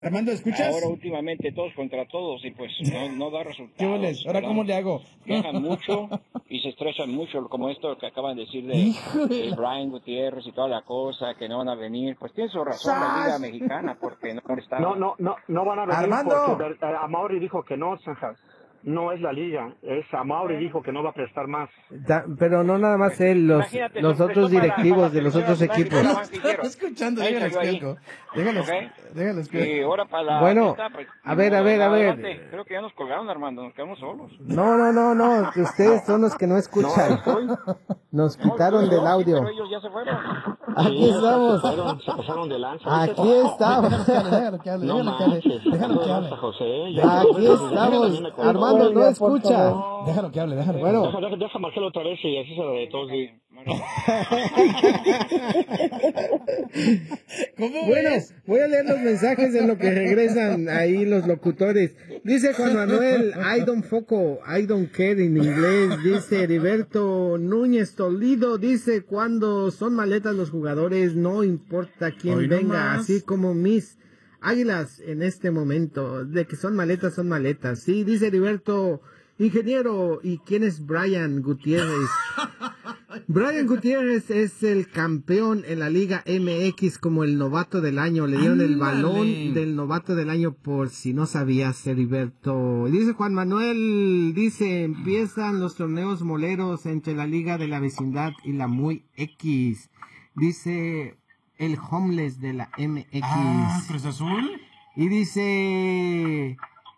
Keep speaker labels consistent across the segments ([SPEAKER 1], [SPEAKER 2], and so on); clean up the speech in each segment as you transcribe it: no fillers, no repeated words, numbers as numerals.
[SPEAKER 1] Armando, ¿escuchas?
[SPEAKER 2] Ahora últimamente todos contra todos y pues no da resultados.
[SPEAKER 1] ¿Qué boles? ¿Ahora cómo le hago?
[SPEAKER 2] Quejan mucho y se estresan mucho, como esto que acaban de decir de Brian Gutiérrez y toda la cosa, que no van a venir. Pues tiene su razón la Liga Mexicana, porque no está...
[SPEAKER 3] No van a venir.
[SPEAKER 1] Armando.
[SPEAKER 3] Porque Amaury dijo que no, Sanjas. No es la liga, es Amaury dijo que no va a prestar más.
[SPEAKER 4] Pero no nada más él, los otros directivos de los otros equipos.
[SPEAKER 1] Está escuchando, déjalo explico. Déjalo explico.
[SPEAKER 2] Ahora para la
[SPEAKER 4] bueno,
[SPEAKER 2] fiesta, pues,
[SPEAKER 4] a ver.
[SPEAKER 2] Creo que ya nos colgaron, Armando, nos quedamos solos.
[SPEAKER 4] No, que ustedes son los que no escuchan. Nos quitaron del audio.
[SPEAKER 2] Pero ellos ya se fueron.
[SPEAKER 4] Aquí estamos.
[SPEAKER 3] Se pasaron de lanza.
[SPEAKER 4] Aquí estamos.
[SPEAKER 1] Déjalo que hable.
[SPEAKER 4] Aquí estamos. Armando no escucha.
[SPEAKER 1] Déjalo que hable.
[SPEAKER 3] Bueno, deja Marcelo otra vez y así se lo de todos.
[SPEAKER 4] Bueno, voy a leer los mensajes en lo que regresan ahí los locutores. Dice Juan Manuel, I don't care en inglés. Dice Heriberto Núñez Toledo, dice cuando son maletas los jugadores, no importa quién
[SPEAKER 1] Hoy
[SPEAKER 4] venga,
[SPEAKER 1] nomás.
[SPEAKER 4] así como mis Águilas en este momento, de que son maletas, son maletas. Sí, dice Heriberto, ingeniero, ¿y quién es Brian Gutiérrez? Brian Gutiérrez es el campeón en la Liga MX como el novato del año. Le dieron el balón del novato del año por si no sabías, Heriberto. Dice Juan Manuel, dice, empiezan los torneos moleros entre la Liga de la Vecindad y la Muy X. Dice el homeless de la MX.
[SPEAKER 1] ¿Cruz Azul?
[SPEAKER 4] Y dice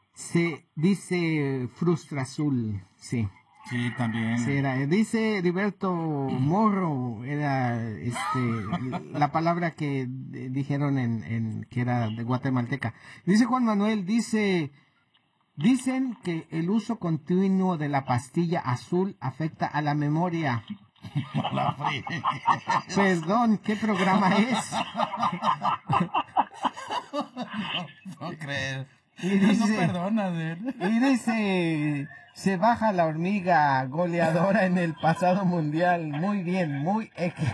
[SPEAKER 4] Frustra Azul, sí.
[SPEAKER 1] Sí, también.
[SPEAKER 4] Sí, dice Heriberto Morro, era la palabra que dijeron en que era de guatemalteca. Dice Juan Manuel, dicen que el uso continuo de la pastilla azul afecta a la memoria. Perdón, ¿qué programa es?
[SPEAKER 1] No crees.
[SPEAKER 4] Y dice,
[SPEAKER 1] no perdonas,
[SPEAKER 4] y dice, se baja la hormiga goleadora en el pasado mundial. Muy bien, muy X.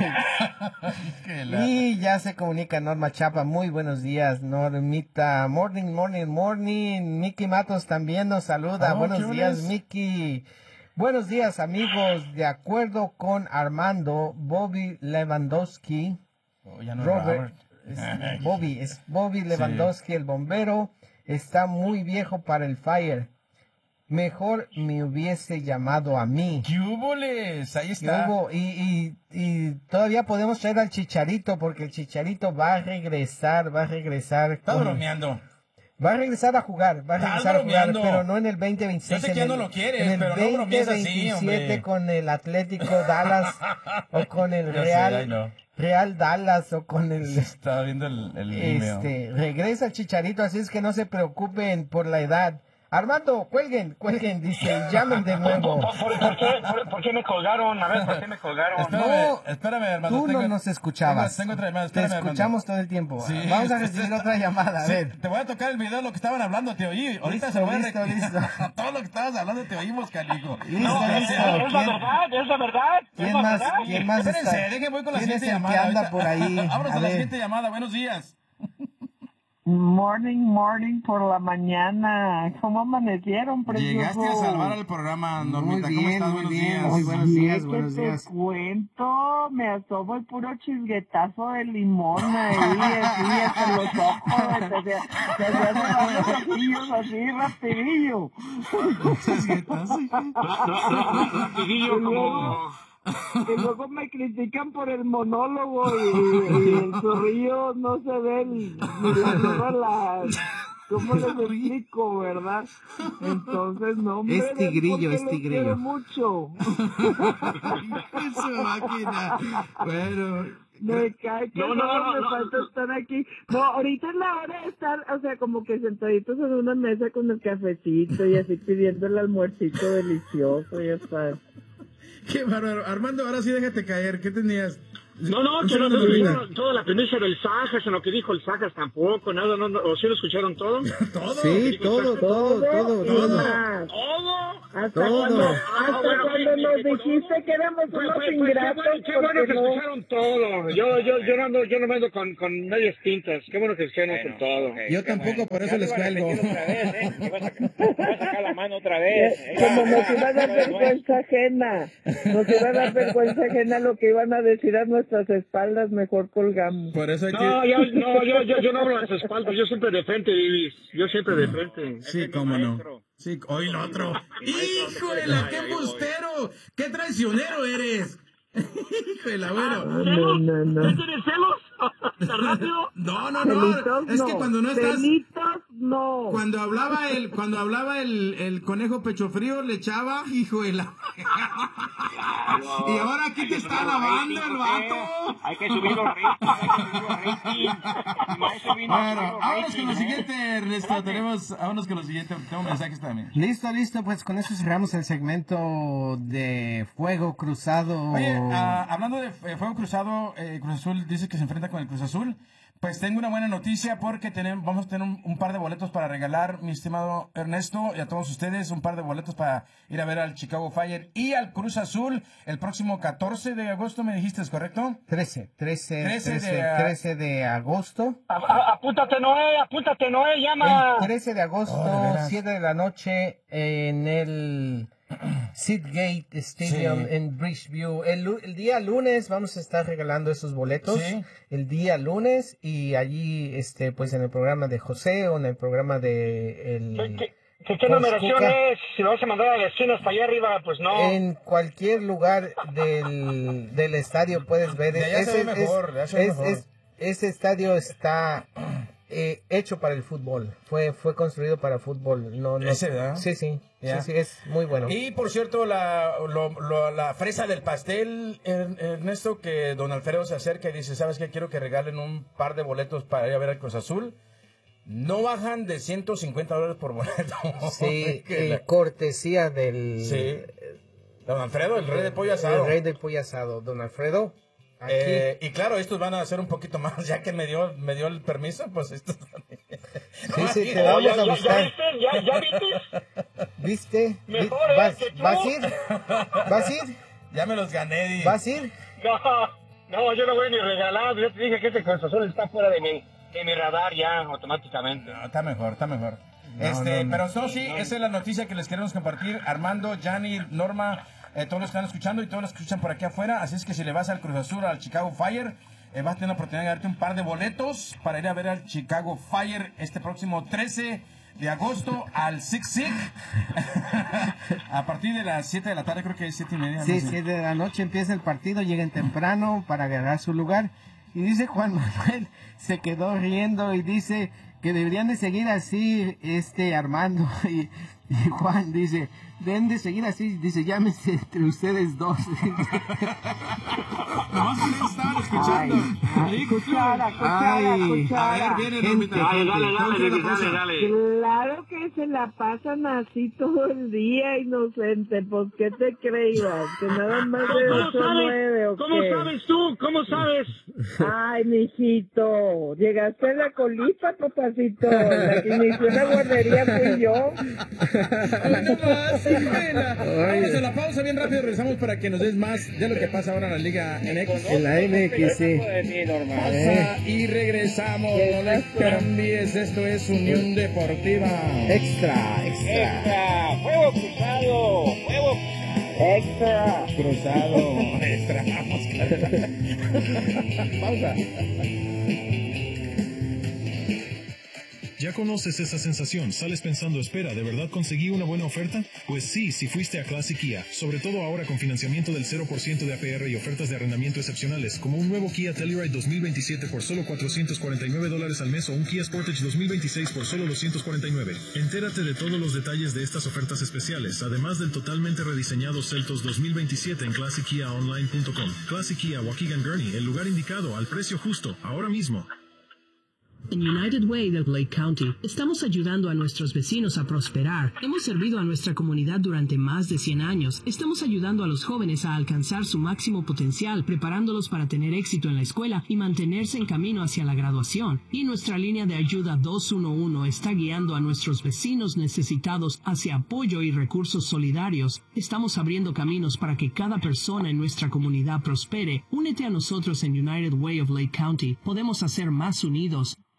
[SPEAKER 4] Y ya se comunica Norma Chapa. Muy buenos días, Normita. Morning. Mickey Matos también nos saluda. Buenos días, Mickey. Buenos días, amigos. De acuerdo con Armando, Bobby Lewandowski.
[SPEAKER 1] Ya no
[SPEAKER 4] Robert. Es Bobby Lewandowski, el bombero. Está muy viejo para el Fire. Mejor me hubiese llamado a mí.
[SPEAKER 1] ¿Qué huboles? Ahí está.
[SPEAKER 4] Y todavía podemos traer al Chicharito, porque el Chicharito va a regresar.
[SPEAKER 1] Está bromeando.
[SPEAKER 4] Va a regresar a jugar, pero no en el 2026.
[SPEAKER 1] Yo sé que ya no lo quieres, pero no bromees así, hombre.
[SPEAKER 4] Con el Atlético Dallas o con el Real Dallas o con el...
[SPEAKER 1] Estaba viendo el email.
[SPEAKER 4] Regresa el Chicharito, así es que no se preocupen por la edad. Armando, cuelguen, dice, llamen de nuevo.
[SPEAKER 3] ¿Por qué me colgaron? A ver, ¿por qué me colgaron?
[SPEAKER 1] Espérame, Armando.
[SPEAKER 4] Tú no nos escuchabas.
[SPEAKER 1] Tengo otra llamada,
[SPEAKER 4] Te escuchamos todo el tiempo.
[SPEAKER 1] Sí,
[SPEAKER 4] vamos a recibir otra llamada, a ver.
[SPEAKER 1] Te voy a tocar el video de lo que estaban hablando, te oí. Ahorita se lo voy a
[SPEAKER 4] listo.
[SPEAKER 1] Todo lo que estabas hablando te oímos, canijo.
[SPEAKER 4] Listo.
[SPEAKER 3] Es la verdad.
[SPEAKER 4] ¿Quién más está?
[SPEAKER 1] Espérense, déjenme voy con la siguiente llamada.
[SPEAKER 4] ¿Quién anda por ahí?
[SPEAKER 1] Vámonos a la siguiente llamada. Buenos días.
[SPEAKER 5] Morning por la mañana. ¿Cómo amanecieron, precioso?
[SPEAKER 1] Llegaste a salvar al programa, Normita.
[SPEAKER 4] Muy bien,
[SPEAKER 1] ¿Cómo estás?
[SPEAKER 4] muy bien.
[SPEAKER 1] Buenos días.
[SPEAKER 4] Buenos días.
[SPEAKER 5] Te cuento, me asomo el puro chisguetazo de limón ahí, así, hasta los ojos, te hacen los ojillos así, rapidillo.
[SPEAKER 3] Rapidillo como...
[SPEAKER 5] Y luego me critican por el monólogo y el zorrillo no se ve ni la ¿cómo les explico, verdad? Entonces, no, hombre,
[SPEAKER 4] es tigrillo.
[SPEAKER 5] quiero mucho.
[SPEAKER 1] Su máquina. Bueno...
[SPEAKER 5] Me cae que me falta estar aquí. No, ahorita es la hora de estar, o sea, como que sentaditos en una mesa con el cafecito y así pidiendo el almuercito delicioso, ya sabes.
[SPEAKER 1] Qué bárbaro. Armando, ahora sí déjate caer. ¿Qué tenías?
[SPEAKER 3] No, que no tuvieron toda la primicia del Sajas, en lo que dijo el Sajas tampoco, nada, ¿o sí lo escucharon todo?
[SPEAKER 1] Todo.
[SPEAKER 4] Sí, todo.
[SPEAKER 5] Hasta cuando nos dijiste que éramos unos ingratos.
[SPEAKER 3] Qué bueno que escucharon todo. Yo no me ando con medias tintas. Qué bueno que escucharon con todo.
[SPEAKER 2] Okay,
[SPEAKER 1] Yo tampoco, por eso les cuelgo.
[SPEAKER 2] Vas a sacar la mano otra vez.
[SPEAKER 5] Como nos iba a dar vergüenza ajena. Nos iba a dar vergüenza ajena lo que iban a decir a nuestras espaldas, mejor colgamos.
[SPEAKER 1] Por eso hay que...
[SPEAKER 3] Yo no hablo a las espaldas, yo siempre de frente, Vivis. Yo siempre de frente.
[SPEAKER 1] Sí, cómo no. Sí, hoy el otro. ¡Híjole, qué embustero! ¡Qué traicionero eres! Híjole, bueno.
[SPEAKER 5] No.
[SPEAKER 3] ¿Tienes celos? ¿Tan rápido?
[SPEAKER 1] No. Es que cuando no estás...
[SPEAKER 5] No.
[SPEAKER 1] Cuando hablaba el conejo pecho frío, le echaba, hijo de la... Y ahora aquí te está lavando el vato.
[SPEAKER 2] Hay que subir los ratings.
[SPEAKER 1] Bueno, vámonos con lo siguiente, Ernesto. Vámonos con lo siguiente. Tengo mensajes también.
[SPEAKER 4] Listo, pues con eso cerramos el segmento de Fuego Cruzado.
[SPEAKER 1] Oye, hablando de Fuego Cruzado, Cruz Azul dice que se enfrenta con el Cruz Azul. Pues tengo una buena noticia porque vamos a tener un par de boletos para regalar, mi estimado Ernesto, y a todos ustedes un par de boletos para ir a ver al Chicago Fire y al Cruz Azul el próximo 14 de agosto, me dijiste, ¿es correcto?
[SPEAKER 4] 13 de agosto.
[SPEAKER 3] Apúntate, Noé, llama.
[SPEAKER 4] El 13 de agosto, 7 de la noche, en el Seagate Stadium en Bridgeview. El día lunes vamos a estar regalando esos boletos.
[SPEAKER 1] Sí.
[SPEAKER 4] El día lunes, y allí pues en el programa de José o en el programa de
[SPEAKER 3] ¿Qué numeración es? Si lo vas a mandar a vecinos para allá arriba, pues no.
[SPEAKER 4] En cualquier lugar del estadio puedes ver. Ese estadio está hecho para el fútbol. Fue construido para fútbol. No.
[SPEAKER 1] ¿Ese, verdad?
[SPEAKER 4] Sí, es muy bueno.
[SPEAKER 1] Y por cierto, la fresa del pastel, Ernesto, que don Alfredo se acerca y dice, ¿sabes qué? Quiero que regalen un par de boletos para ir a ver al Cruz Azul. No bajan de $150 por boleto.
[SPEAKER 4] Sí, cortesía del...
[SPEAKER 1] Sí. Don Alfredo, el rey del pollo asado.
[SPEAKER 4] El rey del pollo asado, don Alfredo.
[SPEAKER 1] Y claro, estos van a hacer un poquito más, ya que me dio el permiso, pues estos...
[SPEAKER 4] Sí, te vamos a buscar.
[SPEAKER 3] ¿Ya
[SPEAKER 4] viste?
[SPEAKER 3] Mejor
[SPEAKER 4] ¿Vas a ir?
[SPEAKER 1] Ya me los gané.
[SPEAKER 4] ¿Vas a ir?
[SPEAKER 3] No, yo no voy ni regalado. Yo te dije que este Cruz Azul está fuera de mi radar ya automáticamente.
[SPEAKER 1] No, está mejor. Pero eso sí, esa es la noticia que les queremos compartir. Armando, Gianni, Norma, todos los que están escuchando y todos los que escuchan por aquí afuera. Así es que si le vas al Cruz Azul, al Chicago Fire, vas a tener la oportunidad de darte un par de boletos para ir a ver al Chicago Fire este próximo 13 de agosto al Sig Sig. A partir de las 7 de la tarde, creo que es 7:30.
[SPEAKER 4] Sí, 7 de la noche empieza el partido, lleguen temprano para agarrar su lugar. Y dice Juan Manuel, se quedó riendo y dice que deberían de seguir así, Armando. Y Juan dice, deben de seguir así, dice, llámese entre ustedes dos.
[SPEAKER 1] Nomás que no estaban escuchando.
[SPEAKER 5] Cuchara.
[SPEAKER 1] A ver, viene Normita.
[SPEAKER 3] Dale.
[SPEAKER 5] Claro que se la pasan así todo el día, inocente. Pues, ¿qué te creías? Que nada más de 8 o 9, ¿o
[SPEAKER 3] ¿Cómo
[SPEAKER 5] qué?
[SPEAKER 3] sabes tú? ¿Cómo sabes?
[SPEAKER 5] Ay, mijito, llegaste a la colita, papacito. La que inició la guardería fui yo.
[SPEAKER 1] Vamos a la pausa bien rápido, regresamos para que nos des más de lo que pasa ahora en la Liga MX.
[SPEAKER 4] En la MX, sí.
[SPEAKER 1] Pausa y regresamos. No le cambies, esto es Unión Deportiva.
[SPEAKER 4] Extra.
[SPEAKER 2] Fuego cruzado.
[SPEAKER 5] Extra.
[SPEAKER 1] Extra. Pausa.
[SPEAKER 6] ¿Ya conoces esa sensación? ¿Sales pensando, espera, ¿de verdad conseguí una buena oferta? Pues sí, si fuiste a Classic Kia, sobre todo ahora con financiamiento del 0% de APR y ofertas de arrendamiento excepcionales, como un nuevo Kia Telluride 2027 por solo $449 al mes o un Kia Sportage 2026 por solo $249. Entérate de todos los detalles de estas ofertas especiales, además del totalmente rediseñado Seltos 2027 en ClassicKiaOnline.com. Classic Kia, Waukegan Gurnee, el lugar indicado, al precio justo, ahora mismo.
[SPEAKER 7] En United Way de Lake County, estamos ayudando a nuestros vecinos a prosperar. Hemos servido a nuestra comunidad durante más de 100 años. Estamos ayudando a los jóvenes a alcanzar su máximo potencial, preparándolos para tener éxito en la escuela y mantenerse en camino hacia la graduación. Y nuestra línea de ayuda 211 está guiando a nuestros vecinos necesitados hacia apoyo y recursos solidarios. Estamos abriendo caminos para que cada persona en nuestra comunidad prospere. Únete a nosotros en United Way of Lake County. Podemos hacer más unidos.